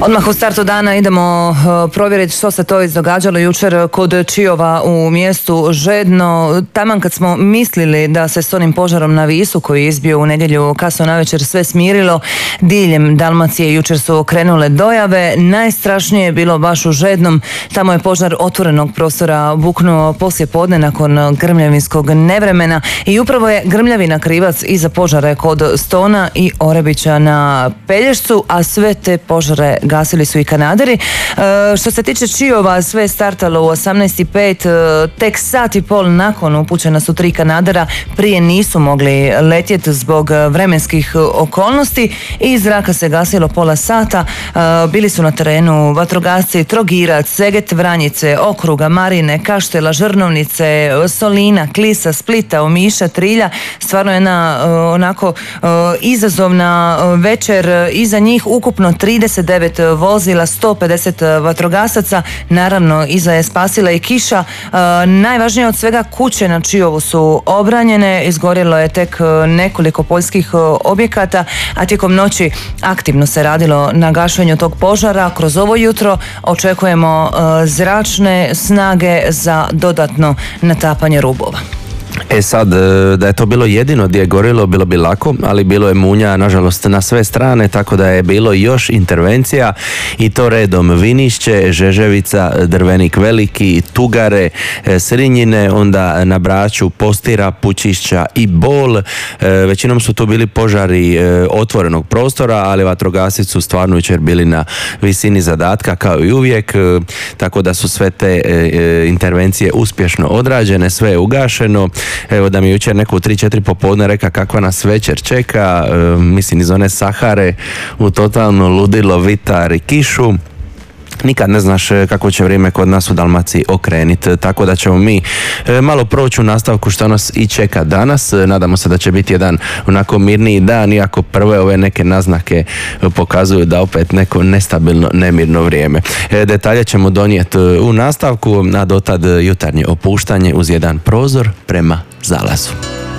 Odmah u startu dana idemo provjeriti što se to izdogađalo jučer kod Čiova u mjestu Žedno. Taman kad smo mislili da se s onim požarom na Visu koji je izbio u nedjelju kasno navečer sve smirilo, diljem Dalmacije jučer su krenule dojave. Najstrašnije je bilo baš u Žednom. Tamo je požar otvorenog prostora buknuo poslije podne nakon grmljavinskog nevremena i upravo je grmljavina krivac i za požare kod Stona i Orebića na Pelješcu, a sve te požare gasili su i kanaderi. Što se tiče Čiova, sve je startalo u 18:05, tek sat i pol nakon upućena su 3 kanadera, prije nisu mogli letjeti zbog vremenskih okolnosti i iz zraka se gasilo pola sata. Bili su na terenu vatrogasci Trogirac, Seget, Vranjice, Okruga, Marine, Kaštela, Žrnovnice, Solina, Klisa, Splita, Omiša, Trilja. Stvarno jedna onako izazovna večer. Iza njih ukupno 39 vozila, 150 vatrogasaca. Naravno, iza je spasila i kiša. Najvažnije od svega, kuće na Čiovu su obranjene. Izgorjelo je tek nekoliko poljskih objekata, a tijekom noći aktivno se radilo na gašenju tog požara. Kroz ovo jutro očekujemo zračne snage za dodatno natapanje rubova. Sad, da je to bilo jedino gdje je gorilo, bilo bi lako, ali bilo je munja, nažalost, na sve strane, tako da je bilo još intervencija i to redom: Vinišće, Žeževica, Drvenik Veliki, Tugare, Srinjine, onda na Braču, Postira, Pučišća i Bol. Većinom su to bili požari otvorenog prostora, ali vatrogasci su stvarno jučer bili na visini zadatka kao i uvijek, tako da su sve te intervencije uspješno odrađene, sve je ugašeno. Evo, da mi jučer neko u 3-4 popodne reka kakva nas večer čeka, mislim iz one Sahare u totalno ludilo, vitar i kišu. Nikad ne znaš kako će vrijeme kod nas u Dalmaciji okreniti, tako da ćemo mi malo proći u nastavku što nas i čeka danas. Nadamo se da će biti jedan onako mirniji dan, iako prve ove neke naznake pokazuju da opet neko nestabilno, nemirno vrijeme. Detalje ćemo donijeti u nastavku, a dotad jutarnje opuštanje uz jedan prozor prema zalazu.